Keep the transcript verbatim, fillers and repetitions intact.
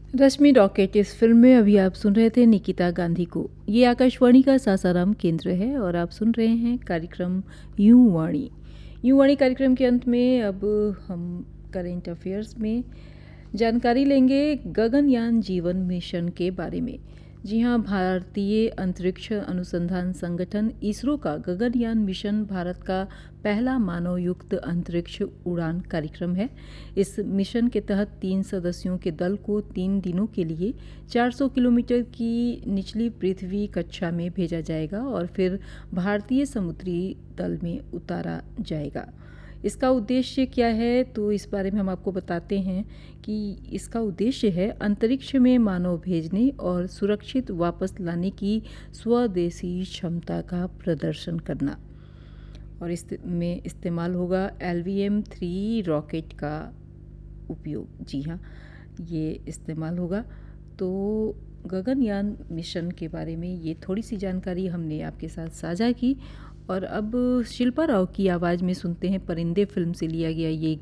रश्मि rocket इस film में अभी आप सुन रहे थे निकिता गांधी को। ये आकाशवाणी का सासाराम केंद्र है और आप सुन रहे हैं कार्यक्रम यूं वाणी। यूं वाणी कार्यक्रम के अंत में अब हम करेंट अफेयर्स में जानकारी लेंगे गगनयान जीवन मिशन के बारे में। जी हाँ, भारतीय अंतरिक्ष अनुसंधान संगठन इसरो का गगनयान मिशन भारत का पहला मानवयुक्त अंतरिक्ष उड़ान कार्यक्रम है। इस मिशन के तहत तीन सदस्यों के दल को तीन दिनों के लिए चार सौ किलोमीटर की निचली पृथ्वी कक्षा में भेजा जाएगा और फिर भारतीय समुद्री तल में उतारा जाएगा। इसका उद्देश्य क्या है, तो इस बारे में हम आपको बताते हैं कि इसका उद्देश्य है अंतरिक्ष में मानव भेजने और सुरक्षित वापस लाने की स्वदेशी क्षमता का प्रदर्शन करना। और इसमें इस्तेमाल होगा L V M three rocket का उपयोग। जी हाँ, ये इस्तेमाल होगा। तो गगनयान मिशन के बारे में ये थोड़ी सी जानकारी हमने आपके साथ साझा की। और अब शिल्पा राव की आवाज़ में सुनते हैं परिंदे फिल्म से लिया गया ये